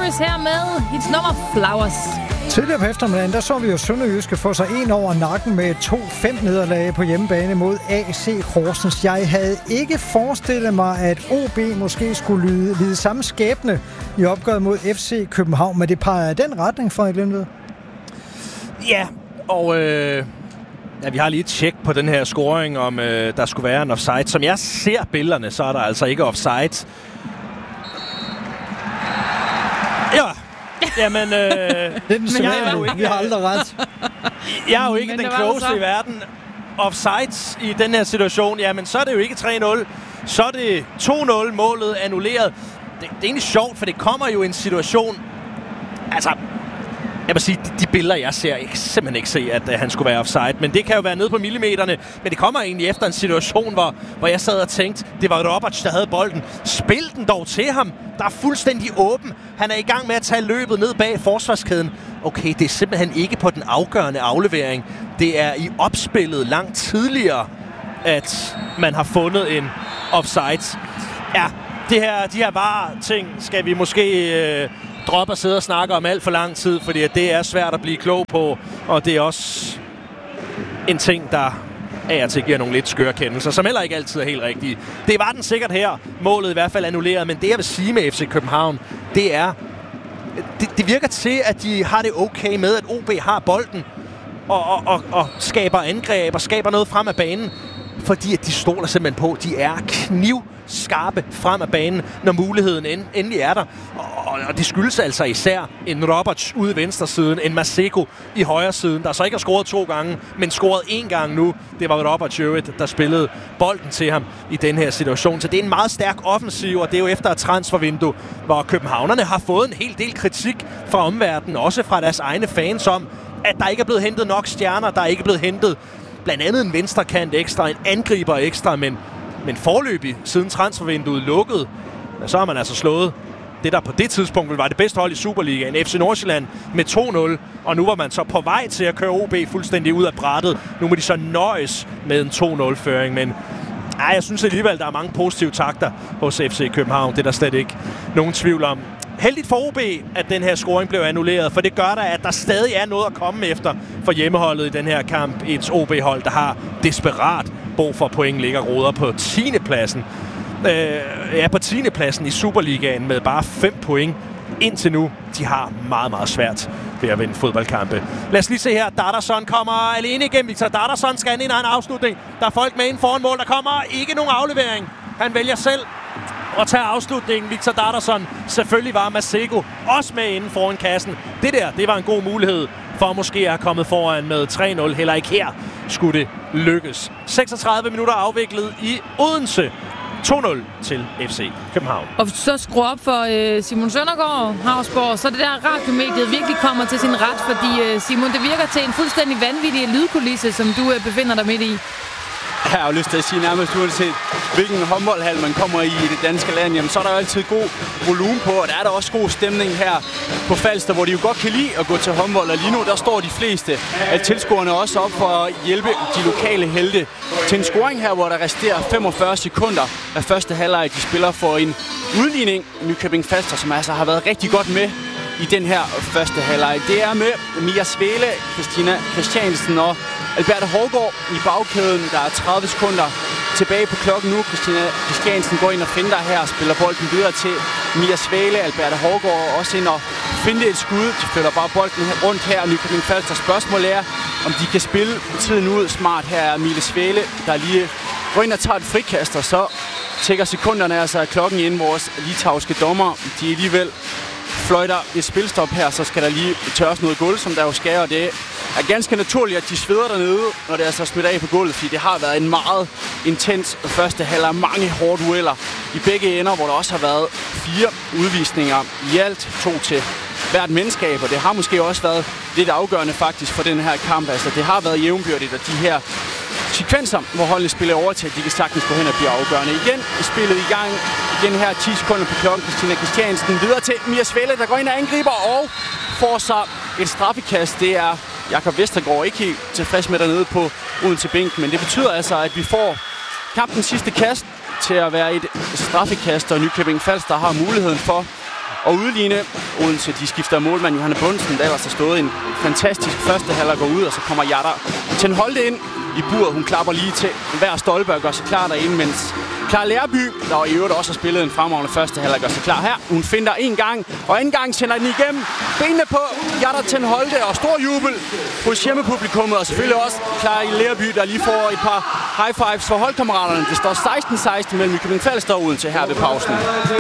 Cyrus her med hendes nummer Flowers. Tidligere på eftermiddagen, der så vi jo Sønderjyske få sig en over nakken med 2-5 nederlag på hjemmebane mod AC Horsens. Jeg havde ikke forestillet mig, at OB måske skulle lide samme skæbne i opgøret mod FC København, men det peger i den retning, Frederik Lindved. Ja, og vi har lige et tjek på den her scoring, om der skulle være en offside. Som jeg ser billederne, så er der altså ikke offside. Ja. Jamen, det er den sædvanlige. Vi har aldrig ret. Jeg er jo ikke den klogeste i verden. Offside i den her situation, jamen så er det jo ikke 3-0. Så er det 2-0, målet annulleret. Det er egentlig sjovt, for det kommer jo en situation. Altså, jeg må sige, de billeder, jeg ser, jeg kan simpelthen ikke se, at han skulle være offside. Men det kan jo være nede på millimeterne. Men det kommer egentlig efter en situation, hvor jeg sad og tænkte, det var Roberts, der havde bolden. Spil den dog til ham. Der er fuldstændig åben. Han er i gang med at tage løbet ned bag forsvarskæden. Okay, det er simpelthen ikke på den afgørende aflevering. Det er i opspillet langt tidligere, at man har fundet en offside. Ja, de her VAR-ting skal vi måske droppe at sidde og snakke om alt for lang tid, fordi det er svært at blive klog på, og det er også en ting, der af og til giver nogle lidt skøre kendelser, som heller ikke altid er helt rigtige. Det var den sikkert her, målet i hvert fald annulleret, men det jeg vil sige med FC København, det er, det virker til, at de har det okay med, at OB har bolden, og skaber angreb, og skaber noget frem af banen, fordi at de stoler simpelthen på, de er knivskarpe frem af banen, når muligheden endelig er der. Og det skyldes altså især en Roberts ude i venstre siden, en Maseko i højre siden, der så ikke har scoret 2 gange, men scoret 1 gang nu. Det var Roberts, der spillede bolden til ham i den her situation. Så det er en meget stærk offensiv, og det er jo efter et transfervindue, hvor københavnerne har fået en hel del kritik fra omverdenen, også fra deres egne fans om, at der ikke er blevet hentet nok stjerner, der er ikke blevet hentet blandt andet en venstrekant ekstra, en angriber ekstra, men foreløbig, siden transfervinduet lukkede, så har man altså slået det, der på det tidspunkt var det bedste hold i Superligaen, FC Nordsjælland, med 2-0, og nu var man så på vej til at køre OB fuldstændig ud af brættet. Nu må de så nøjes med en 2-0-føring, men jeg synes alligevel, der er mange positive takter hos FC København. Det er der slet ikke nogen tvivl om. Heldigt for OB, at den her scoring blev annulleret, for det gør der, at der stadig er noget at komme efter for hjemmeholdet i den her kamp. Et OB-hold, der har desperat brug for point, ligger roder på 10. pladsen. På 10. pladsen i Superligaen med bare 5 point indtil nu. De har meget, meget svært ved at vinde fodboldkampe. Lad os lige se her. Darderson kommer alene igennem. Victor Darderson skal ind i en afslutning. Der er folk med ind foran mål. Der kommer ikke nogen aflevering. Han vælger selv at tage afslutningen. Victor Darderson. Selvfølgelig var Maseko også med inden foran kassen. Det var en god mulighed for måske at have kommet foran med 3-0. Heller ikke her skulle det lykkes. 36 minutter afviklet i Odense. 2-0 til FC København. Og hvis du så skruer op for Simon Søndergaard, Havsborg, så det der radiomediet virkelig kommer til sin ret, fordi Simon, det virker til en fuldstændig vanvittig lydkulisse, som du befinder dig midt i. Jeg har jo lyst til at sige nærmest uanset hvilken håndboldhal man kommer i det danske land, jamen så er der jo altid god volumen på, og der er der også god stemning her på Falster, hvor de jo godt kan lide at gå til håndbold, og lige nu der står de fleste af tilskuerne også op for at hjælpe de lokale helte til en scoring her, hvor der resterer 45 sekunder af første halvleg. De spiller for en udligning, Nykøbing Falster, som altså har været rigtig godt med i den her første halvleg. Det er med Mia Svele, Christina Christiansen og Alberte Hårgaard i bagkæden. Der er 30 sekunder tilbage på klokken nu. Christina Christiansen går ind og finder her og spiller bolden videre til Mia Svele. Alberte Hårgaard også ind og finder et skud. De flytter bare bolden rundt her. Nykøbing Falster. Spørgsmålet er, om de kan spille tiden ud smart. Her er Mia Svele, der lige går ind og tager et frikast, og så tækker sekunderne altså af klokken ind. Vores litauiske dommer, de alligevel fløjter et spilstop her, så skal der lige tørres noget gulv, som der jo skal, og det er ganske naturligt, at de sveder dernede, når det altså smitter af på gulvet, fordi det har været en meget intens første halvleg, mange hårde dueller i begge ender, hvor der også har været 4 udvisninger i alt, 2 til hvert mandskab, og det har måske også været lidt afgørende faktisk for den her kamp. Altså, det har været jævnbyrdigt, og de her sekvenser, hvor holdene spiller over til, at de kan sagtens gå hen og blive afgørende. Igen spillet i gang. Igen her 10 sekunder på klokken. Christina Christiansen videre til Mia Svele, der går ind og angriber og får sig et straffekast. Det er Jakob Vestergaard ikke helt tilfreds med dernede på Odense bænk, men det betyder altså, at vi får kampens sidste kast til at være et straffekast, og Nykøbing Falster har muligheden for og udligne. Odense, de skifter målmand Johanne Bundsen, der ellers har stået en fantastisk første halvleg, går ud, og så kommer Jada Tenholte ind i bur. Hun klapper lige til hver stolpe og gør sig klar derinde, mens Clara Lærby, der i øvrigt også har spillet en fremragende første halvleg, gør sig klar her. Hun finder en gang, og anden gang sender den igennem. Benene på Jada Tenholte, og stor jubel hos hjemmepublikummet, og selvfølgelig også Clara Lærby, der lige får et par high fives for holdkammeraterne. Det står 16-16 mellem Nykøbing Falster og Odense her ved pausen.